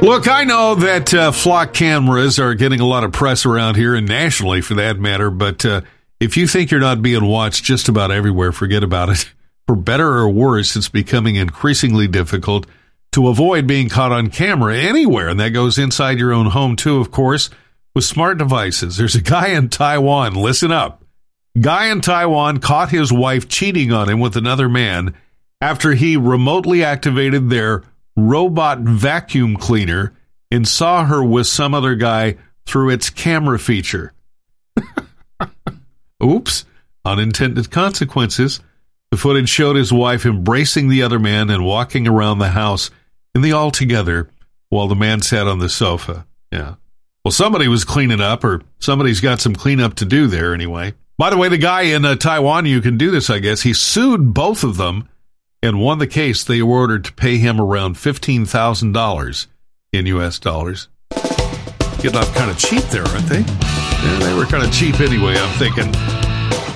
Look, I know that flock cameras are getting a lot of press around here and nationally for that matter, but if you think you're not being watched just about everywhere, forget about it. For better or worse, it's becoming increasingly difficult to avoid being caught on camera anywhere, and that goes inside your own home too, of course, with smart devices. There's a guy in Taiwan, listen up. Guy in Taiwan caught his wife cheating on him with another man after he remotely activated their robot vacuum cleaner and saw her with some other guy through its camera feature. Oops, unintended consequences. The footage showed his wife embracing the other man and walking around the house in the all together while the man sat on the sofa. Yeah. Well, somebody was cleaning up, or somebody's got some cleanup to do there anyway. By the way, the guy in Taiwan, you can do this, I guess. He sued both of them and won the case. They were ordered to pay him around $15,000 in U.S. dollars. Getting off kind of cheap there, aren't they? Yeah, they were kind of cheap anyway, I'm thinking.